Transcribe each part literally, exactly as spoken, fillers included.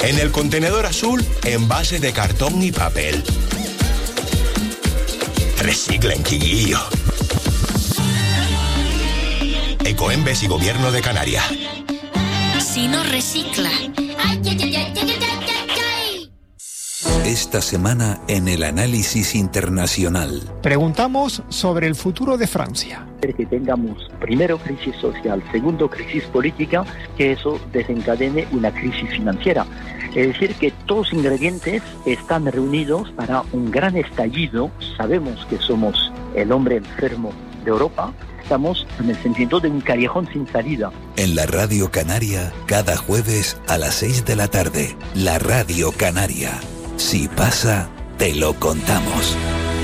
En el contenedor azul, envase de cartón y papel. Reciclen, chiquillo. Ecoembes y Gobierno de Canarias. Si no recicla. Ay, ay, ay, ay, ay, ay, ay. Esta semana en el análisis internacional. Preguntamos sobre el futuro de Francia. Que tengamos primero crisis social, segundo crisis política, que eso desencadene una crisis financiera. Es decir, que todos los ingredientes están reunidos para un gran estallido. Sabemos que somos el hombre enfermo de Europa. Estamos en el sentido de un callejón sin salida. En la Radio Canaria, cada jueves a las seis de la tarde. La Radio Canaria. Si pasa, te lo contamos.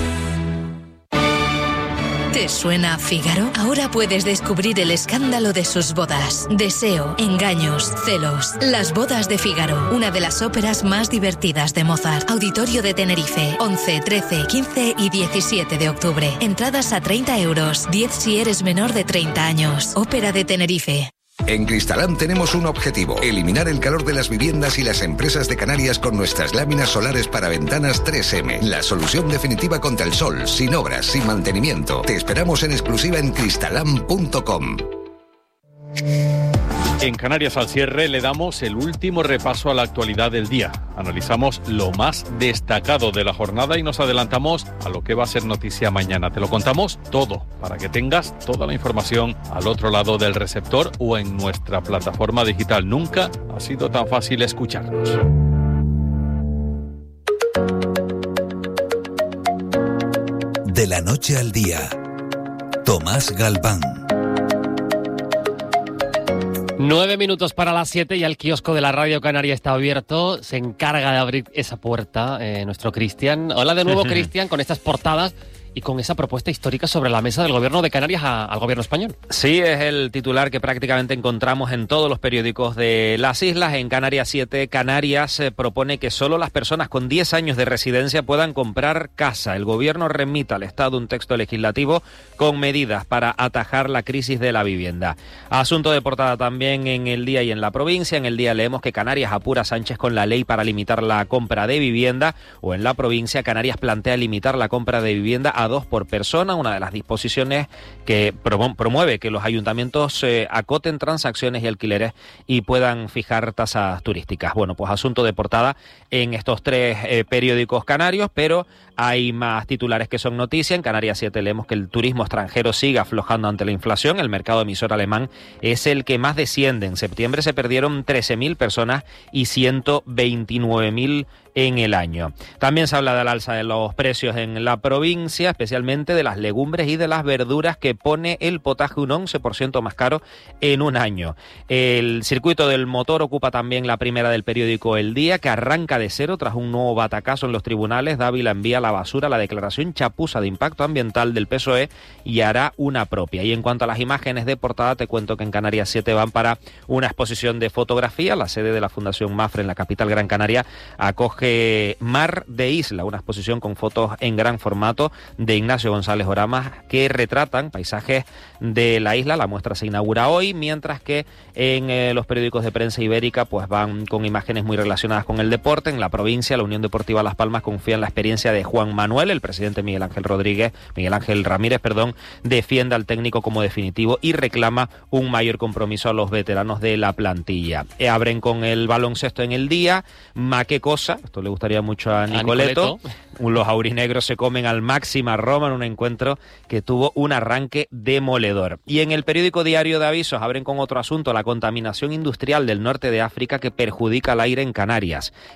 ¿Te suena Fígaro? Ahora puedes descubrir el escándalo de sus bodas. Deseo, engaños, celos. Las bodas de Fígaro, una de las óperas más divertidas de Mozart. Auditorio de Tenerife, once, trece, quince y diecisiete de octubre. Entradas a treinta euros, diez si eres menor de treinta años. Ópera de Tenerife. En Cristalam tenemos un objetivo: eliminar el calor de las viviendas y las empresas de Canarias con nuestras láminas solares para ventanas tres eme. La solución definitiva contra el sol, sin obras, sin mantenimiento. Te esperamos en exclusiva en cristalam punto com. En Canarias al cierre le damos el último repaso a la actualidad del día. Analizamos lo más destacado de la jornada y nos adelantamos a lo que va a ser noticia mañana. Te lo contamos todo para que tengas toda la información al otro lado del receptor o en nuestra plataforma digital. Nunca ha sido tan fácil escucharnos. De la noche al día, Tomás Galván. Nueve minutos para las siete y el kiosco de la Radio Canaria está abierto. Se encarga de abrir esa puerta eh, nuestro Cristian. Hola de nuevo, Cristian, con estas portadas y con esa propuesta histórica sobre la mesa del Gobierno de Canarias a, al Gobierno español. Sí, es el titular que prácticamente encontramos en todos los periódicos de las islas. En Canarias siete, Canarias eh, propone que solo las personas con diez años de residencia puedan comprar casa. El Gobierno remite al Estado un texto legislativo con medidas para atajar la crisis de la vivienda. Asunto de portada también en El Día y en La Provincia. En El Día leemos que Canarias apura a Sánchez con la ley para limitar la compra de vivienda, o en La Provincia, Canarias plantea limitar la compra de vivienda a dos por persona, una de las disposiciones que promueve que los ayuntamientos eh, acoten transacciones y alquileres y puedan fijar tasas turísticas. Bueno, pues asunto de portada en estos tres eh, periódicos canarios, pero hay más titulares que son noticia. En Canarias siete leemos que el turismo extranjero sigue aflojando ante la inflación. El mercado emisor alemán es el que más desciende. En septiembre se perdieron trece mil personas y ciento veintinueve mil en el año. También se habla del alza de los precios en la provincia, especialmente de las legumbres y de las verduras, que pone el potaje un once por ciento más caro en un año. El circuito del motor ocupa también la primera del periódico El Día, que arranca de cero tras un nuevo batacazo en los tribunales. Dávila envía a la basura la declaración chapuza de impacto ambiental del P S O E y hará una propia. Y en cuanto a las imágenes de portada, te cuento que en Canarias siete van para una exposición de fotografía. La sede de la Fundación Mafre en la capital Gran Canaria acoge Mar de Isla, una exposición con fotos en gran formato de Ignacio González Oramas que retratan paisajes de la isla. La muestra se inaugura hoy, mientras que en eh, los periódicos de prensa ibérica pues van con imágenes muy relacionadas con el deporte. En la provincia, la Unión Deportiva Las Palmas confía en la experiencia de Juan Manuel. El presidente Miguel Ángel Rodríguez, Miguel Ángel Ramírez, perdón, defiende al técnico como definitivo y reclama un mayor compromiso a los veteranos de la plantilla. Eh, abren con el baloncesto en El Día. Ma qué cosa, esto le gustaría mucho a Nicoleto. A Nicoleto. Los aurinegros se comen al Máxima Roma en un encuentro que tuvo un arranque demoledor. Y en el periódico Diario de Avisos abren con otro asunto: la contaminación industrial del norte de África que perjudica el aire en Canarias.